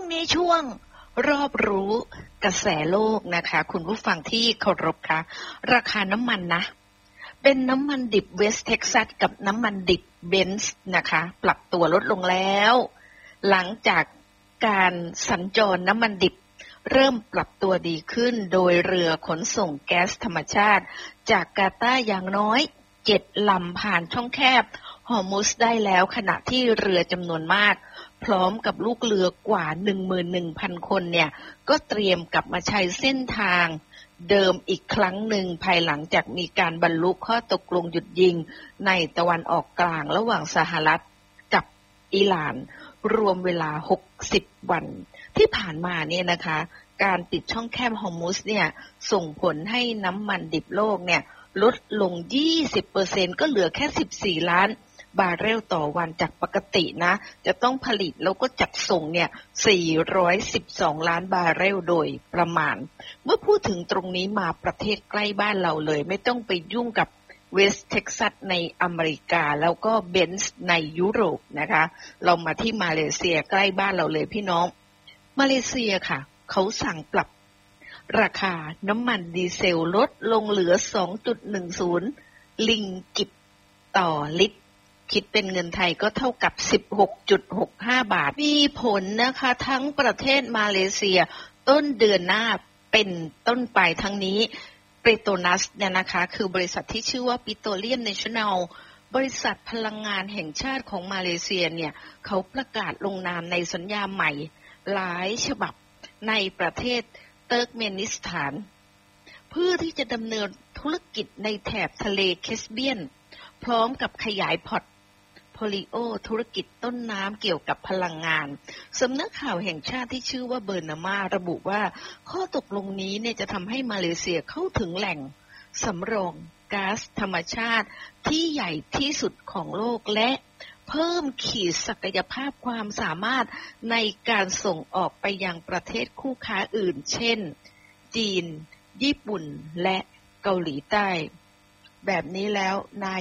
งนี้ช่วงรอบรู้กระแสโลกนะคะคุณผู้ฟังที่เคารพค่ะราคาน้ำมันนะเป็นน้ำมันดิบเวสต์เท็กซัสกับน้ำมันดิบเบนซ์นะคะปรับตัวลดลงแล้วหลังจากการสัญจรน้ำมันดิบเริ่มปรับตัวดีขึ้นโดยเรือขนส่งแก๊สธรรมชาติจากกาตาร์อย่างน้อย7 ลำผ่านช่องแคบฮอร์มุซได้แล้วขณะที่เรือจำนวนมากพร้อมกับลูกเรือกว่า 11,000 คนเนี่ยก็เตรียมกลับมาใช้เส้นทางเดิมอีกครั้งหนึ่งภายหลังจากมีการบรรลุข้อตกลงหยุดยิงในตะวันออกกลางระหว่างสหรัฐกับอิหร่านรวมเวลา60 วันที่ผ่านมาเนี่ยนะคะการปิดช่องแคบฮอร์มุซเนี่ยส่งผลให้น้ำมันดิบโลกเนี่ยลดลง 20% ก็เหลือแค่14 ล้านบาร์เรลต่อวันจากปกตินะจะต้องผลิตแล้วก็จัดส่งเนี่ย412 ล้านบาร์เรลโดยประมาณเมื่อพูดถึงตรงนี้มาประเทศใกล้บ้านเราเลยไม่ต้องไปยุ่งกับเวสต์เท็กซัสในอเมริกาแล้วก็เบนซ์ในยุโรปนะคะเรามาที่มาเลเซียใกล้บ้านเราเลยพี่น้องมาเลเซียค่ะเขาสั่งปรับราคาน้ำมันดีเซลลดลงเหลือ 2.10 ลิงกิตต่อลิตรคิดเป็นเงินไทยก็เท่ากับ 16.65 บาทมีผลนะคะทั้งประเทศมาเลเซียต้นเดือนหน้าเป็นต้นไปทั้งนี้เปโตรนัสเนี่ยนะคะคือบริษัทที่ชื่อว่าปิโตรเลียมเนชั่นแนลบริษัทพลังงานแห่งชาติของมาเลเซียเนี่ยเขาประกาศลงนามในสัญญาใหม่หลายฉบับในประเทศเติร์กเมนิสถานเพื่อที่จะดำเนินธุรกิจในแถบทะเลแคสเปียนพร้อมกับขยายพอร์ตโฟลิโอธุรกิจต้นน้ำเกี่ยวกับพลังงานสำนักข่าวแห่งชาติที่ชื่อว่าเบอร์นามาระบุว่าข้อตกลงนี้เนี่ยจะทำให้มาเลเซียเข้าถึงแหล่งสำรองก๊าซธรรมชาติที่ใหญ่ที่สุดของโลกและเพิ่มขีดศักยภาพความสามารถในการส่งออกไปยังประเทศคู่ค้าอื่นเช่นจีนญี่ปุ่นและเกาหลีใต้แบบนี้แล้วนา